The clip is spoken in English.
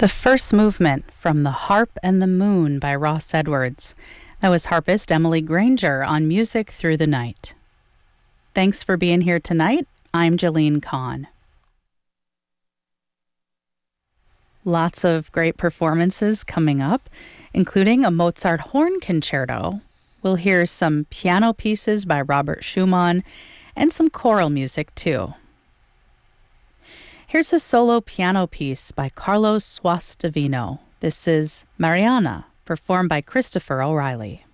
The first movement from The Harp and the Moon by Ross Edwards. That was harpist Emily Granger on Music Through the Night. Thanks for being here tonight. I'm Jalene Kahn. Lots of great performances coming up, including a Mozart horn concerto. We'll hear some piano pieces by Robert Schumann and some choral music too. Here's a solo piano piece by Carlos Suastavino. This is Mariana, performed by Christopher O'Reilly.